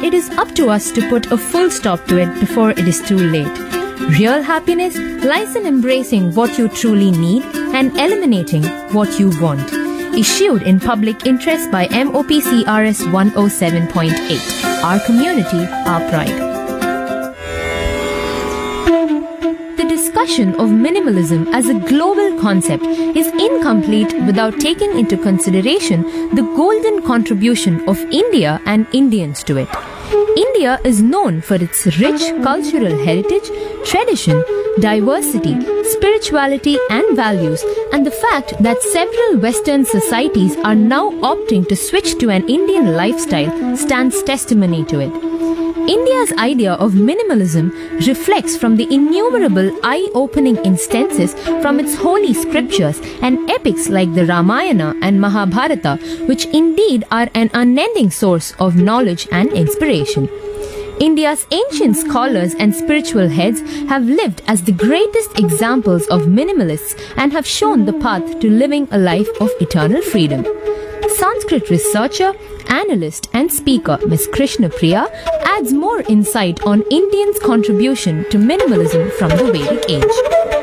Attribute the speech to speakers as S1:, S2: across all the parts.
S1: it is up to us to put a full stop to it before it is too late. Real happiness lies in embracing what you truly need and eliminating what you want. Issued in public interest by MOPCRS 107.8. Our community, our pride. The discussion of minimalism as a global concept is incomplete without taking into consideration the golden contribution of India and Indians to it. India is known for its rich cultural heritage, tradition, diversity, spirituality and values, and the fact that several Western societies are now opting to switch to an Indian lifestyle stands testimony to it. India's idea of minimalism reflects from the innumerable eye-opening instances from its holy scriptures and epics like the Ramayana and Mahabharata, which indeed are an unending source of knowledge and inspiration. India's ancient scholars and spiritual heads have lived as the greatest examples of minimalists and have shown the path to living a life of eternal freedom. Sanskrit researcher, analyst and speaker Ms. Krishna Priya adds more insight on Indians' contribution to minimalism from the Vedic age.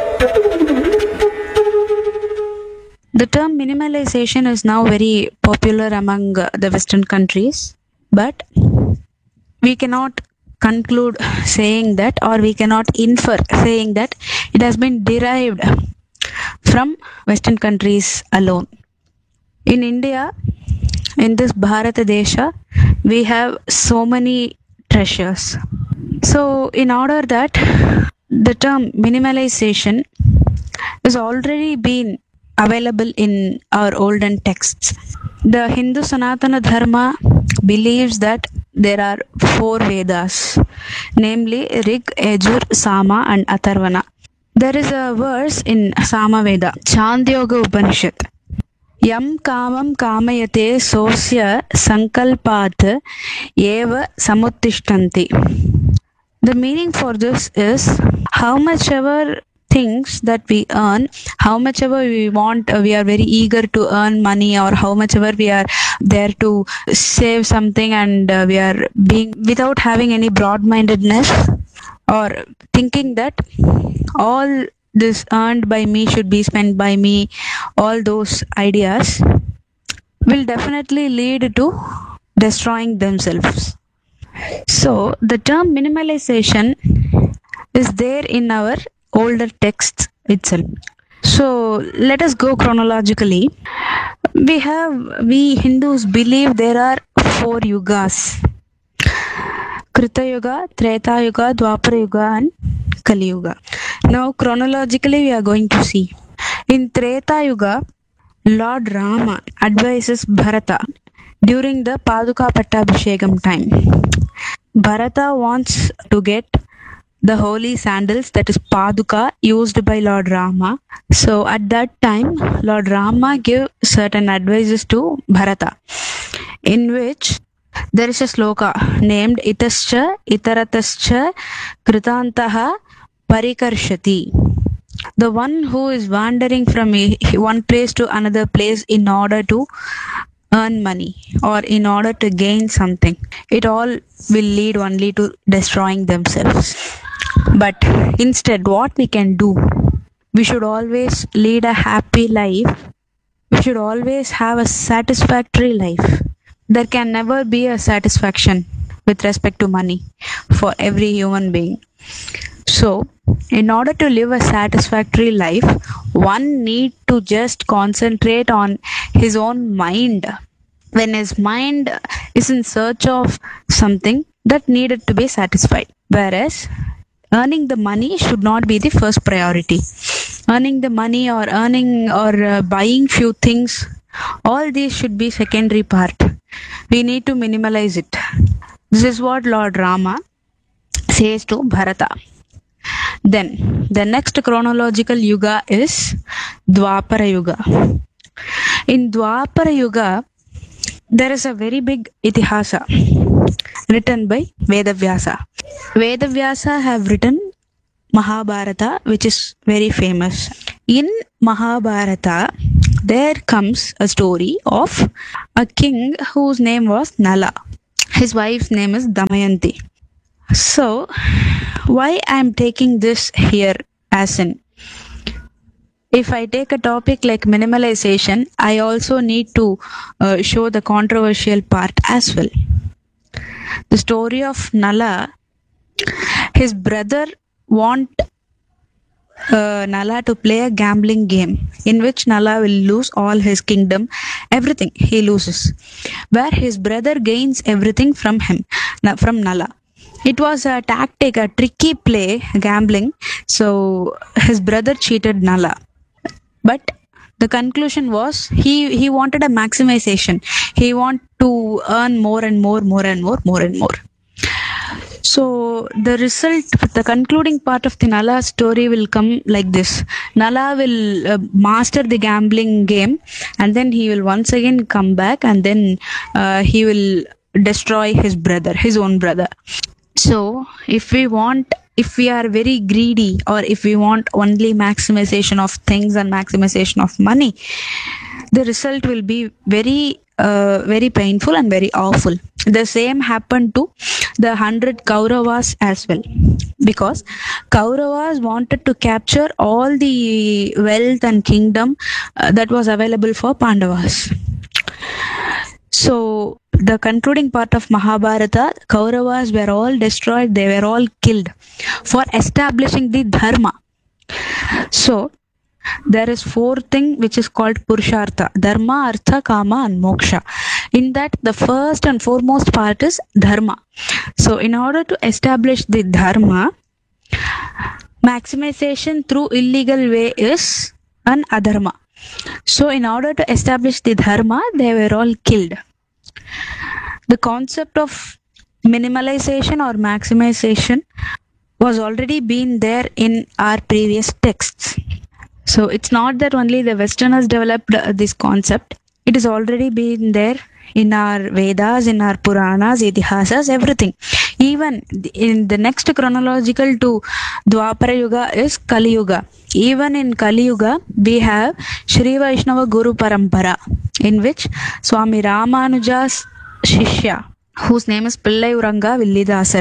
S2: The term minimalization is now very popular among the Western countries, but we cannot conclude saying that, or we cannot infer saying that it has been derived from Western countries alone. In India, in this Bharata Desha, we have so many treasures. So, in order that the term minimalization is already been available in our olden texts. The Hindu Sanatana Dharma believes that there are 4 Vedas, namely Rig, Yajur, Sama and Atharvana. There is a verse in Sama Veda, Chandyoga Upanishad. Yam kamam kamayate sosya sankalpat eva samuttishtanti. The meaning for this is how much ever things that we earn, how much ever we want, we are very eager to earn money, or how much ever we are there to save something, and we are being without having any broad-mindedness or thinking that all this earned by me should be spent by me, all those ideas will definitely lead to destroying themselves. So the term minimalization is there in our older texts itself. So let us go chronologically. We Hindus believe there are 4 yugas: Krita Yuga, Treta Yuga, Dwapara Yuga and Kali Yuga. Now chronologically we are going to see. In Treta Yuga, Lord Rama advises Bharata during the Paduka Pattabhishekam time. Bharata wants to get the holy sandals, that is Paduka, used by Lord Rama. So at that time, Lord Rama gave certain advices to Bharata, in which there is a sloka named Itascha Itaratascha Kritantaha Parikarshati. The one who is wandering from one place to another place in order to earn money or in order to gain something, it all will lead only to destroying themselves. But instead, what we can do, we should always lead a happy life. We should always have a satisfactory life. There can never be a satisfaction with respect to money for every human being. So, in order to live a satisfactory life, one need to just concentrate on his own mind. When his mind is in search of something that needed to be satisfied. Whereas, earning the money should not be the first priority. Earning the money or buying few things, all these should be secondary part. We need to minimalize it. This is what Lord Rama says to Bharata. Then, the next chronological yuga is Dwapara Yuga. In Dwapara Yuga, there is a very big itihasa written by Vedavyasa. Vedavyasa have written Mahabharata, which is very famous. In Mahabharata, there comes a story of a king whose name was Nala. His wife's name is Damayanti. So, why I am taking this here as in, if I take a topic like minimalization, I also need to show the controversial part as well. The story of Nala, his brother want Nala to play a gambling game in which Nala will lose all his kingdom, everything he loses, where his brother gains everything from him, from Nala. It was a tactic, a tricky play, gambling. So his brother cheated Nala. But the conclusion was he wanted a maximization. He wanted to earn more and more and more. So the result, the concluding part of the Nala story will come like this. Nala will master the gambling game, and then he will once again come back, and then he will destroy his brother, his own brother. So if we are very greedy, or if we want only maximization of things and maximization of money, the result will be very painful and very awful. The same happened to the 100 Kauravas as well, because Kauravas wanted to capture all the wealth and kingdom that was available for Pandavas. So the concluding part of Mahabharata, Kauravas were all destroyed, they were all killed for establishing the dharma. So there is 4 thing which is called Purushartha: Dharma, Artha, Kama and Moksha. In that, the first and foremost part is Dharma. So in order to establish the Dharma, maximization through illegal way is an adharma. So in order to establish the Dharma, they were all killed. The concept of minimalization or maximization was already been there in our previous texts. So it's not that only the Westerners developed this concept. It has already been there in our Vedas, in our Puranas, Itihasas, everything. Even in the next chronological to Dwapara Yuga is Kali Yuga. Even in Kali Yuga, we have Shri Vaishnava Guru Parampara, in which Swami Ramanuja's Shishya, whose name is Pillai Uranga Villidasar,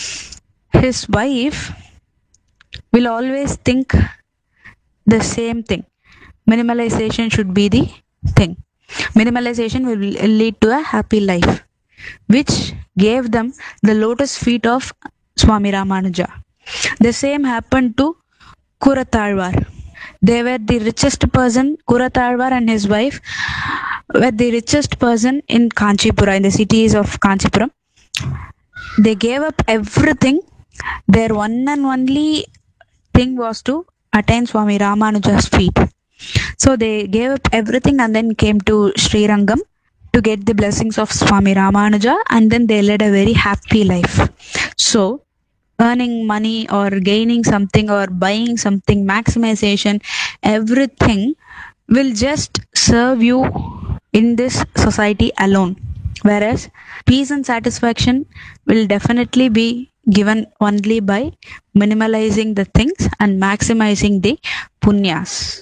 S2: his wife will always think the same thing. Minimalization should be the thing. Minimalization will lead to a happy life, which gave them the lotus feet of Swami Ramanuja. The same happened to Kuratalvar. They were the richest person. Kuratalvar and his wife were the richest person in Kanchipura, in the cities of Kanchipuram. They gave up everything. Their one and only thing was to attain Swami Ramanuja's feet. So they gave up everything and then came to Sri Rangam to get the blessings of Swami Ramanuja, and then they led a very happy life. So earning money or gaining something or buying something, maximization, everything will just serve you in this society alone. Whereas peace and satisfaction will definitely be given only by minimalizing the things and maximizing the punyas.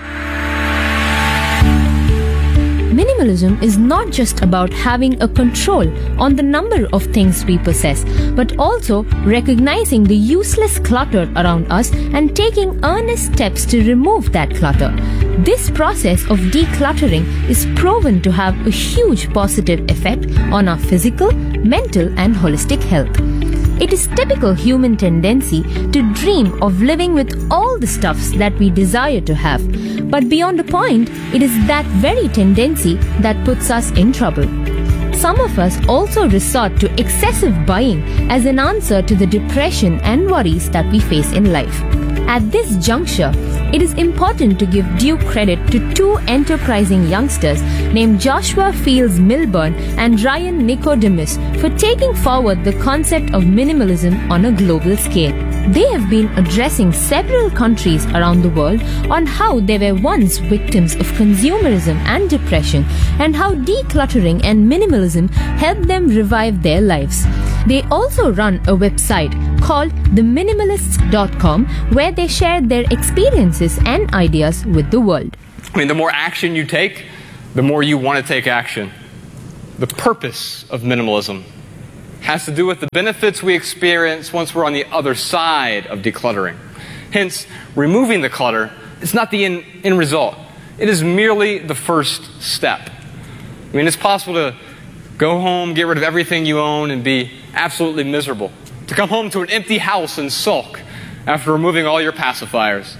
S1: Minimalism is not just about having a control on the number of things we possess, but also recognizing the useless clutter around us and taking earnest steps to remove that clutter. This process of decluttering is proven to have a huge positive effect on our physical, mental, and holistic health. It is typical human tendency to dream of living with all the stuffs that we desire to have. But beyond a point, it is that very tendency that puts us in trouble. Some of us also resort to excessive buying as an answer to the depression and worries that we face in life. At this juncture, it is important to give due credit to 2 enterprising youngsters named Joshua Fields Milburn and Ryan Nicodemus for taking forward the concept of minimalism on a global scale. They have been addressing several countries around the world on how they were once victims of consumerism and depression, and how decluttering and minimalism helped them revive their lives. They also run a website called theminimalists.com where they share their experiences and ideas with the world.
S3: I mean, the more action you take, the more you want to take action. The purpose of minimalism has to do with the benefits we experience once we're on the other side of decluttering. Hence, removing the clutter is not the end result. It is merely the first step. I mean, it's possible to go home, get rid of everything you own, and be absolutely miserable. To come home to an empty house and sulk after removing all your pacifiers.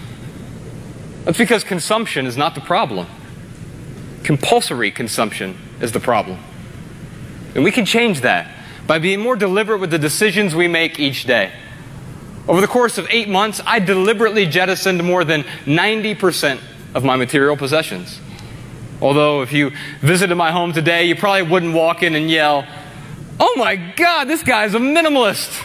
S3: That's because consumption is not the problem. Compulsory consumption is the problem. And we can change that by being more deliberate with the decisions we make each day. Over the course of 8 months, I deliberately jettisoned more than 90% of my material possessions. Although if you visited my home today, you probably wouldn't walk in and yell, "Oh my God, this guy's a minimalist."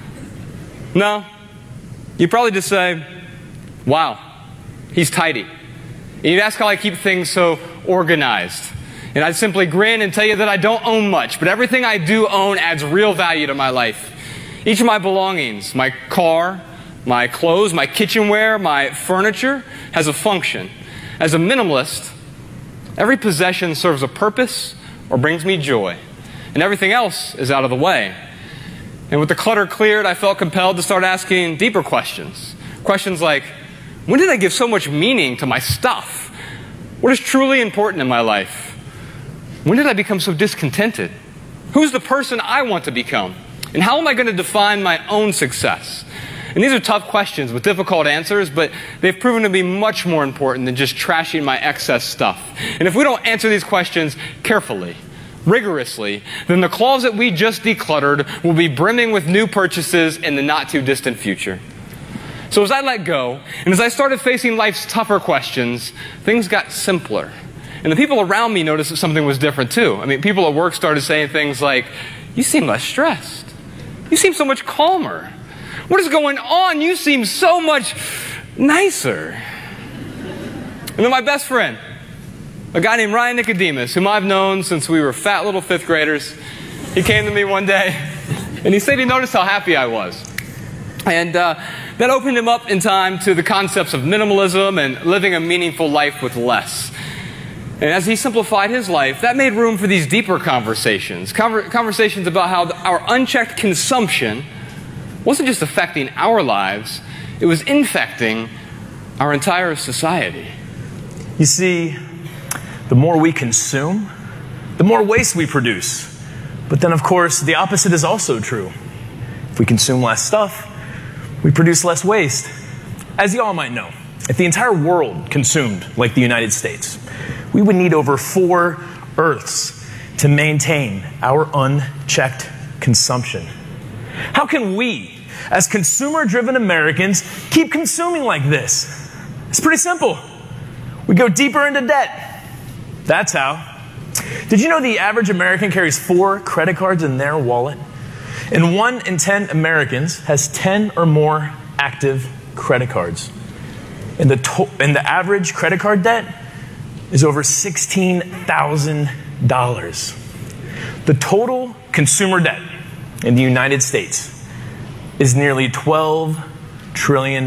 S3: No. You'd probably just say, "Wow, he's tidy." And you'd ask how I keep things so organized. And I'd simply grin and tell you that I don't own much, but everything I do own adds real value to my life. Each of my belongings, my car, my clothes, my kitchenware, my furniture, has a function. As a minimalist, every possession serves a purpose or brings me joy, and everything else is out of the way. And with the clutter cleared, I felt compelled to start asking deeper questions. Questions like, when did I give so much meaning to my stuff? What is truly important in my life? When did I become so discontented? Who's the person I want to become? And how am I going to define my own success? And these are tough questions with difficult answers, but they've proven to be much more important than just trashing my excess stuff. And if we don't answer these questions carefully, rigorously, then the closet we just decluttered will be brimming with new purchases in the not-too-distant future. So as I let go, and as I started facing life's tougher questions, things got simpler. And the people around me noticed that something was different too. I mean, people at work started saying things like, "You seem less stressed. You seem so much calmer. What is going on? You seem so much nicer." And then my best friend, a guy named Ryan Nicodemus, whom I've known since we were fat little fifth graders, he came to me one day and he said he noticed how happy I was. And that opened him up in time to the concepts of minimalism and living a meaningful life with less. And as he simplified his life, that made room for these deeper conversations. Conversations about how our unchecked consumption wasn't just affecting our lives, it was infecting our entire society.
S4: You see, the more we consume, the more waste we produce. But then, of course, the opposite is also true. If we consume less stuff, we produce less waste. As you all might know, if the entire world consumed like the United States, we would need over 4 Earths to maintain our unchecked consumption. How can we, as consumer-driven Americans, keep consuming like this? It's pretty simple. We go deeper into debt. That's how. Did you know the average American carries 4 credit cards in their wallet? And 1 in 10 Americans has 10 or more active credit cards. And the average credit card debt is over $16,000. The total consumer debt in the United States is nearly $12 trillion.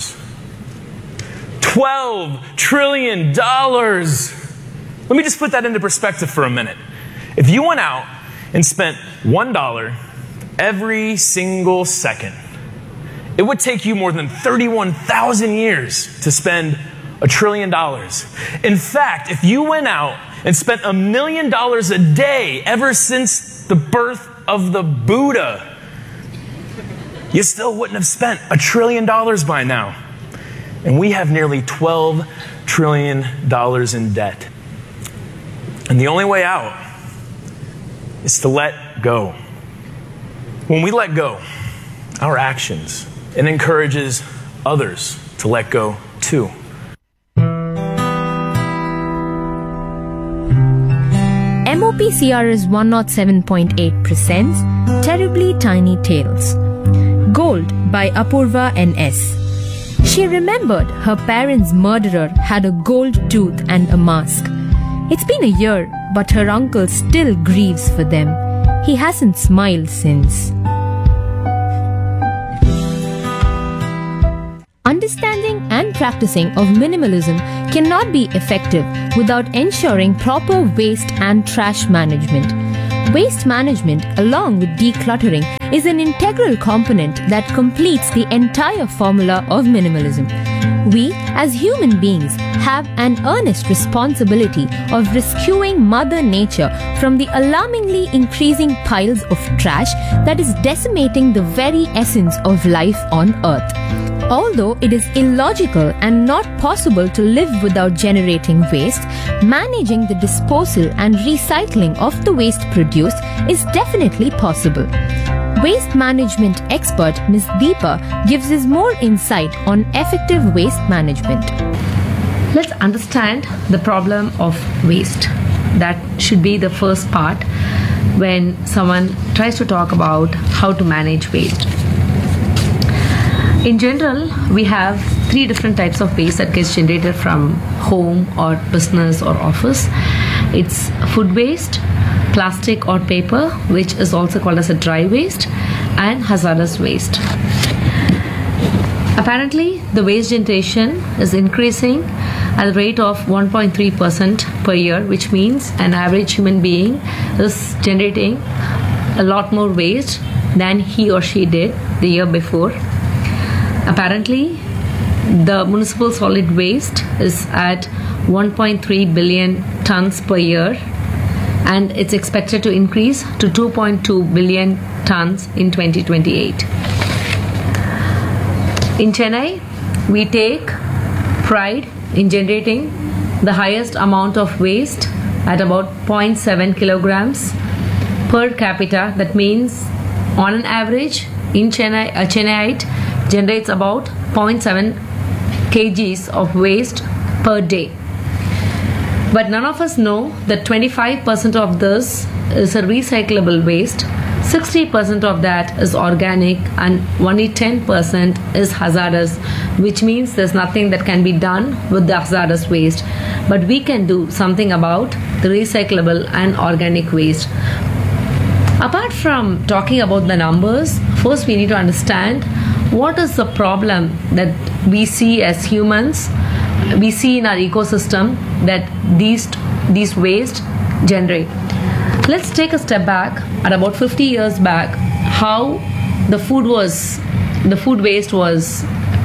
S4: $12 trillion! Let me just put that into perspective for a minute. If you went out and spent $1 every single second, it would take you more than 31,000 years to spend $1 trillion. In fact, if you went out and spent $1 million a day ever since the birth of the Buddha, you still wouldn't have spent $1 trillion by now. And we have nearly $12 trillion in debt. And the only way out is to let go. When we let go, our actions, it encourages others to let go too.
S1: MOPCRS 107.8 presents Terribly Tiny Tales. Gold by Apurva N.S. She remembered her parents' murderer had a gold tooth and a mask. It's been a year, but her uncle still grieves for them. He hasn't smiled since. Understanding and practicing of minimalism cannot be effective without ensuring proper waste and trash management. Waste management, along with decluttering, is an integral component that completes the entire formula of minimalism. We, as human beings, have an earnest responsibility of rescuing Mother Nature from the alarmingly increasing piles of trash that is decimating the very essence of life on Earth. Although it is illogical and not possible to live without generating waste, managing the disposal and recycling of the waste produced is definitely possible. Waste management expert Ms. Deepa gives us more insight on effective waste management.
S5: Let's understand the problem of waste. That should be the first part when someone tries to talk about how to manage waste. In general, we have 3 different types of waste that gets generated from home or business or office. It's food waste, plastic or paper, which is also called as a dry waste, and hazardous waste. Apparently, the waste generation is increasing at the rate of 1.3% per year, which means an average human being is generating a lot more waste than he or she did the year before. Apparently, the municipal solid waste is at 1.3 billion tons per year, and it's expected to increase to 2.2 billion tons in 2028. In Chennai, we take pride in generating the highest amount of waste at about 0.7 kilograms per capita. That means, on an average, in Chennai, a Chennaiite generates about 0.7 kgs of waste per day. But none of us know that 25% of this is a recyclable waste, 60% of that is organic, and only 10% is hazardous, which means there's nothing that can be done with the hazardous waste. But we can do something about the recyclable and organic waste. Apart from talking about the numbers, first we need to understand what is the problem that we see as humans, we see in our ecosystem that these waste generate. Let's take a step back. At about 50 years back, how the food waste was,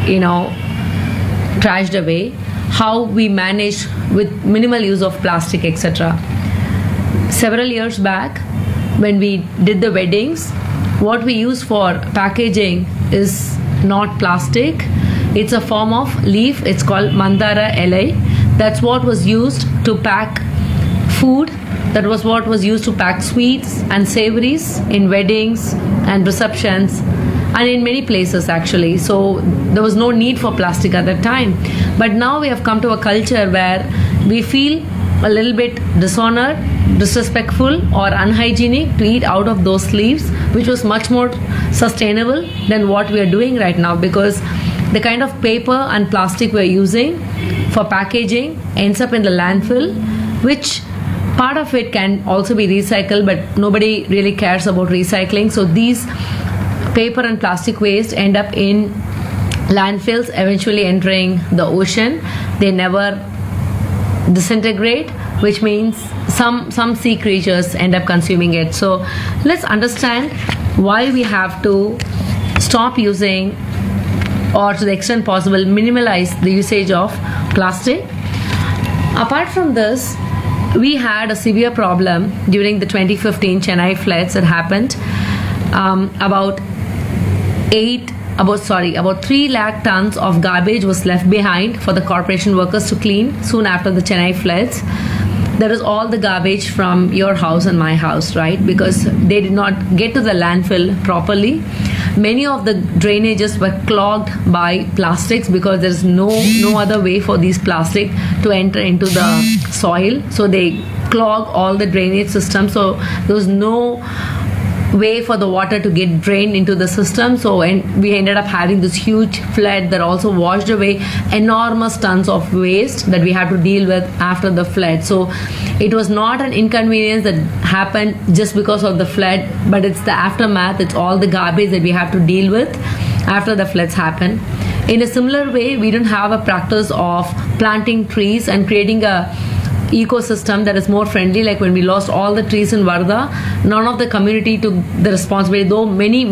S5: trashed away, how we managed with minimal use of plastic, etc. Several years back, when we did the weddings, what we use for packaging is not plastic. It's a form of leaf. It's called Mandara LA. That's what was used to pack food. That was what was used to pack sweets and savories in weddings and receptions and in many places actually. So there was no need for plastic at that time. But now we have come to a culture where we feel a little bit dishonored, disrespectful or unhygienic to eat out of those leaves, which was much more sustainable than what we are doing right now, because the kind of paper and plastic we're using for packaging ends up in the landfill, which part of it can also be recycled, but nobody really cares about recycling. So these paper and plastic waste end up in landfills, eventually entering the ocean. They never disintegrate, which means some sea creatures end up consuming it. So let's understand why we have to stop using, or to the extent possible minimalize the usage of plastic. Apart from this, we had a severe problem during the 2015 Chennai floods that happened. About 3 lakh tons of garbage was left behind for the corporation workers to clean soon after the Chennai floods. That is all the garbage from your house and my house, right? Because they did not get to the landfill properly. Many of the drainages were clogged by plastics because there's no other way for these plastic to enter into the soil. So they clog all the drainage systems. So there was no way for the water to get drained into the system. So we ended up having this huge flood that also washed away enormous tons of waste that we had to deal with after the flood. So it was not an inconvenience that happened just because of the flood, but it's the aftermath. It's all the garbage that we have to deal with after the floods happen. In a similar way, we don't have a practice of planting trees and creating a ecosystem that is more friendly. Like when we lost all the trees in Varda, none of the community took the responsibility, though many